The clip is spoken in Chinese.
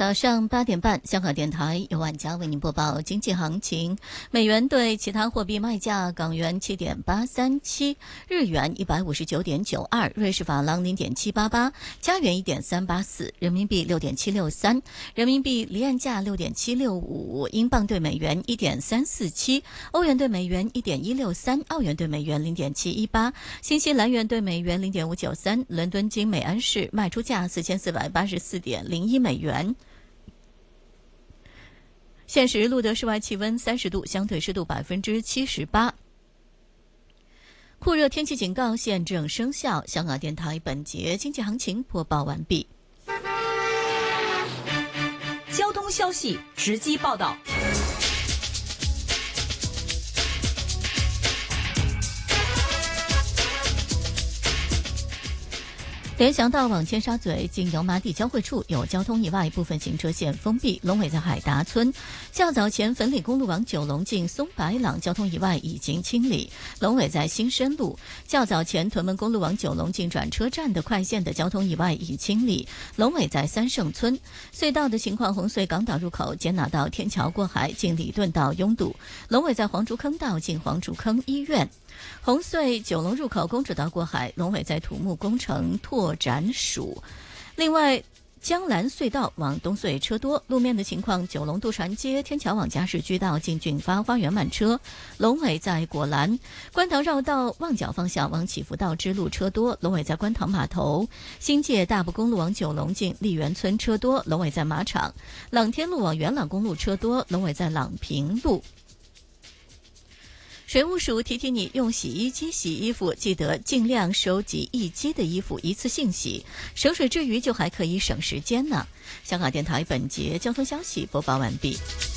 早上8点半，香港电台由晚佳为您播报经济行情。美元对其他货币卖价：港元7.837，日元159.92，瑞士法郎0.788，加元1.384，人民币6.763，人民币离岸价6.765，英镑对美元1.347，欧元对美元1.163，澳元对美元0.718，新西兰元对美元0.593。伦敦金每安士卖出价4484.01美元。现时录得室外气温30度，相对湿度78%。酷热天气警告现正生效。香港电台本节经济行情播报完毕。 交通消息直击报道。 联想到往尖沙咀经油麻地交汇处有交通意外，部分行车线封闭。龙尾在海达村。较早前粉岭公路往九龙近松白朗交通意外已经清理。龙尾在新生路。较早前屯门公路往九龙近转车站的快线的交通意外已清理。龙尾在三圣村。隧道的情况：红隧港岛入口简拿道天桥过海近里顿道拥堵。龙尾在黄竹坑道近黄竹坑医院。红隧九龙入口公主道过海，龙尾在土木工程拓展署。另外，江南隧道往东隧车多，路面的情况：九龙渡船街天桥往嘉市居道近俊发花园慢车，龙尾在果栏；观塘绕道旺角方向往祈福道支路车多，龙尾在观塘码头；新界大埔公路往九龙近丽园村车多，龙尾在马场；朗天路往元朗公路车多，龙尾在朗平路。水务署提提你，用洗衣机洗衣服记得尽量收集一机的衣服一次性洗，省水之余就还可以省时间呢。香港电台本节交通消息播报完毕。